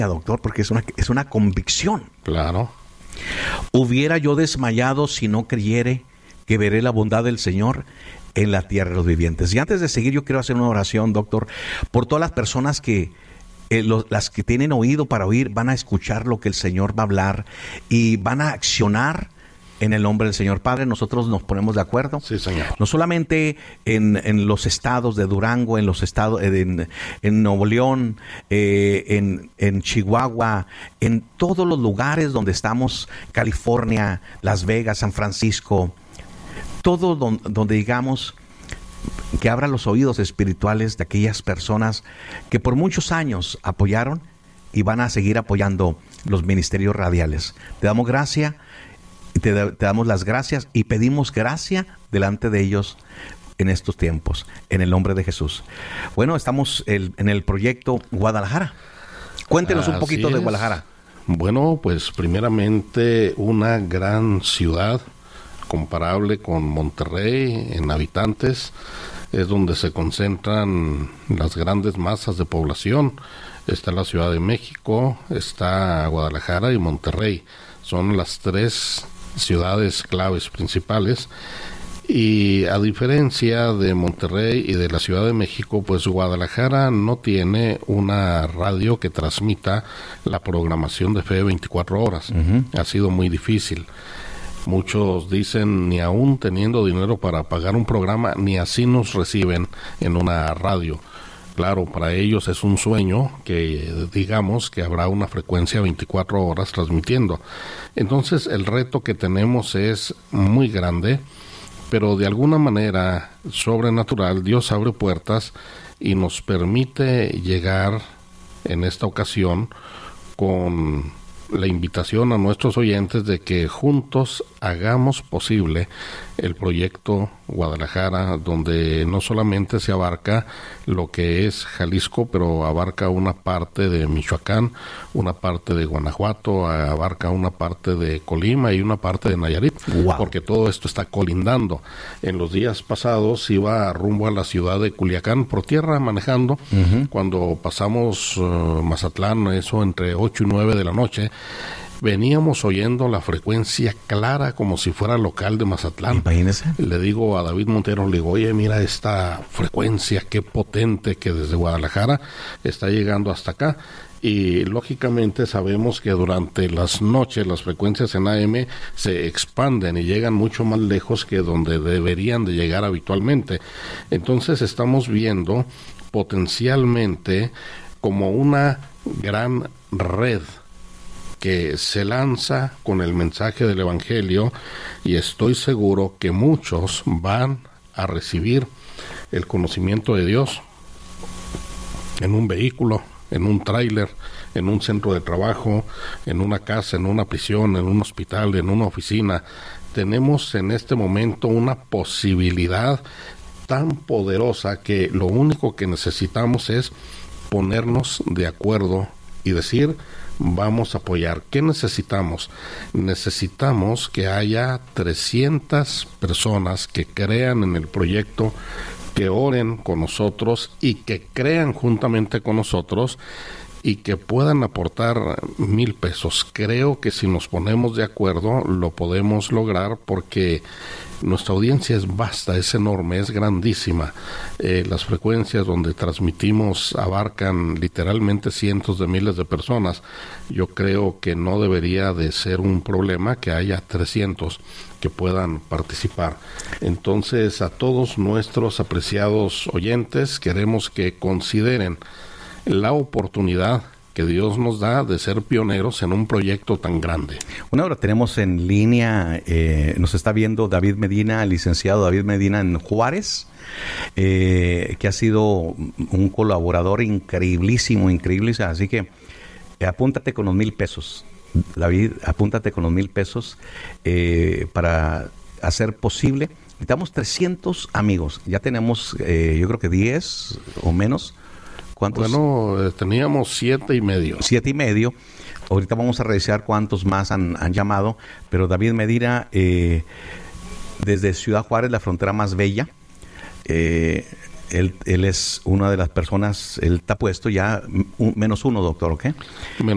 doctor, porque es una convicción. Claro. Hubiera yo desmayado si no creyere que veré la bondad del Señor en la tierra de los vivientes. Y antes de seguir, yo quiero hacer una oración, doctor, por todas las personas que las que tienen oído para oír van a escuchar lo que el Señor va a hablar y van a accionar en el nombre del Señor. Padre, nosotros nos ponemos de acuerdo. Sí, Señor. No solamente en los estados de Durango, en los estados en Nuevo León, en Chihuahua, en todos los lugares donde estamos, California, Las Vegas, San Francisco, todo donde digamos que abra los oídos espirituales de aquellas personas que por muchos años apoyaron y van a seguir apoyando los ministerios radiales. Te damos gracia y te damos las gracias y pedimos gracia delante de ellos en estos tiempos, en el nombre de Jesús. Bueno, estamos en el proyecto Guadalajara. Cuéntenos un poquito de Guadalajara. Bueno, pues primeramente una gran ciudad comparable con Monterrey en habitantes, es donde se concentran las grandes masas de población. Está la Ciudad de México, está Guadalajara y Monterrey. Son las tres ciudades claves principales. Y a diferencia de Monterrey y de la Ciudad de México, pues Guadalajara no tiene una radio que transmita la programación de fe 24 horas. Uh-huh. Ha sido muy difícil. Muchos dicen, ni aún teniendo dinero para pagar un programa, ni así nos reciben en una radio. Claro, para ellos es un sueño que digamos que habrá una frecuencia 24 horas transmitiendo. Entonces el reto que tenemos es muy grande, pero de alguna manera sobrenatural Dios abre puertas y nos permite llegar en esta ocasión con la invitación a nuestros oyentes de que juntos hagamos posible el proyecto Guadalajara, donde no solamente se abarca lo que es Jalisco, pero abarca una parte de Michoacán, una parte de Guanajuato, abarca una parte de Colima y una parte de Nayarit. Wow. Porque todo esto está colindando. En los días pasados iba rumbo a la ciudad de Culiacán por tierra manejando. Uh-huh. Cuando pasamos Mazatlán, eso entre 8 y 9 de la noche, veníamos oyendo la frecuencia clara como si fuera local de Mazatlán. Imagínese. Le digo a David Montero, le digo, oye, mira esta frecuencia, qué potente que desde Guadalajara está llegando hasta acá. Y lógicamente sabemos que durante las noches las frecuencias en AM se expanden y llegan mucho más lejos que donde deberían de llegar habitualmente. Entonces estamos viendo potencialmente como una gran red que se lanza con el mensaje del Evangelio, y estoy seguro que muchos van a recibir el conocimiento de Dios en un vehículo, en un tráiler, en un centro de trabajo, en una casa, en una prisión, en un hospital, en una oficina. Tenemos en este momento una posibilidad tan poderosa que lo único que necesitamos es ponernos de acuerdo y decir, vamos a apoyar. ¿Qué necesitamos? Necesitamos que haya 300 personas que crean en el proyecto, que oren con nosotros y que crean juntamente con nosotros y que puedan aportar 1,000 pesos. Creo que si nos ponemos de acuerdo lo podemos lograr, porque nuestra audiencia es vasta, es enorme, es grandísima. Las frecuencias donde transmitimos abarcan literalmente cientos de miles de personas. Yo creo que no debería de ser un problema que haya 300 que puedan participar. Entonces, a todos nuestros apreciados oyentes, queremos que consideren la oportunidad que Dios nos da de ser pioneros en un proyecto tan grande. Bueno, ahora tenemos en línea, nos está viendo David Medina, el licenciado David Medina en Juárez, que ha sido un colaborador increíble, así que apúntate con los 1,000 pesos. David, apúntate con los 1,000 pesos para hacer posible. Necesitamos 300 amigos, ya tenemos yo creo que 10 o menos. ¿Cuántos? Bueno, teníamos 7,5. 7,5. Ahorita vamos a revisar cuántos más han llamado, pero David Medina, desde Ciudad Juárez, la frontera más bella, él es una de las personas, él está puesto ya, -1, doctor, ¿ok?